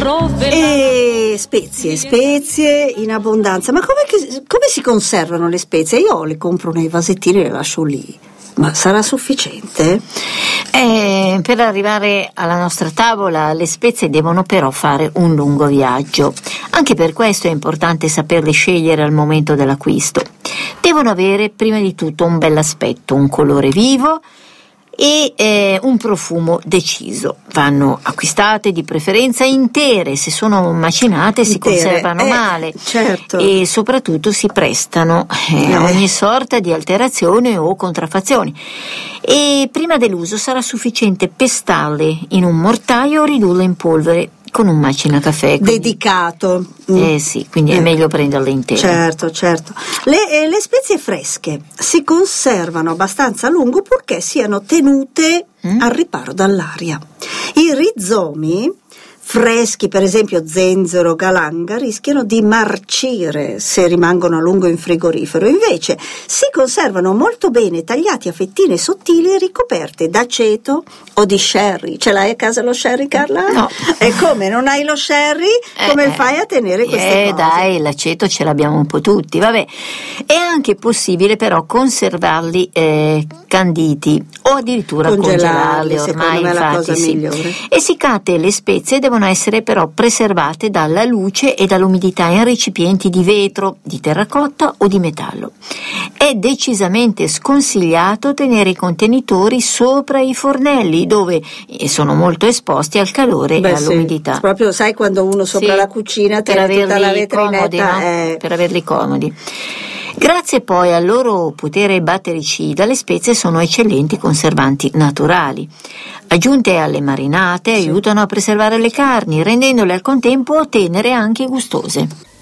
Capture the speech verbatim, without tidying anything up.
E spezie, spezie in abbondanza. Ma come, che, come si conservano le spezie? Io le compro nei vasettini e le lascio lì. Ma sarà sufficiente? Eh, per arrivare alla nostra tavola le spezie devono però fare un lungo viaggio. Anche per questo è importante saperle scegliere al momento dell'acquisto. Devono avere prima di tutto un bell'aspetto, un colore vivo e eh, un profumo deciso. Vanno acquistate di preferenza intere, se sono macinate intere. Si conservano eh, male, certo. E soprattutto si prestano eh, a ogni sorta di alterazione o contraffazioni. E prima dell'uso sarà sufficiente pestarle in un mortaio o ridurle in polvere con un macinacaffè quindi... dedicato. Eh sì, quindi è eh. meglio prenderle intere. Certo, certo. Le, eh, le spezie fresche si conservano abbastanza a lungo purché siano tenute mm? al riparo dall'aria. I rizomi freschi, per esempio zenzero, galanga, rischiano di marcire se rimangono a lungo in frigorifero. Invece si conservano molto bene tagliati a fettine sottili e ricoperte d'aceto o di sherry. Ce l'hai a casa lo sherry, Carla? No. E come? Non hai lo sherry? Come eh, fai a tenere queste eh, cose? Dai, l'aceto ce l'abbiamo un po' tutti, vabbè. È anche possibile però conservarli eh, canditi o addirittura congelarli, ormai me infatti la cosa sì. migliore. Essiccate le spezie devono essere però preservate dalla luce e dall'umidità in recipienti di vetro, di terracotta o di metallo. È decisamente sconsigliato tenere i contenitori sopra i fornelli dove sono molto esposti al calore Beh, e all'umidità. Sì. Proprio sai quando uno sopra sì, la cucina tiene tutta la vetrinetta comodi, no? eh. Per averli comodi. Grazie poi al loro potere battericida, le spezie sono eccellenti conservanti naturali. Aggiunte alle marinate, sì. aiutano a preservare le carni, rendendole al contempo tenere anche gustose.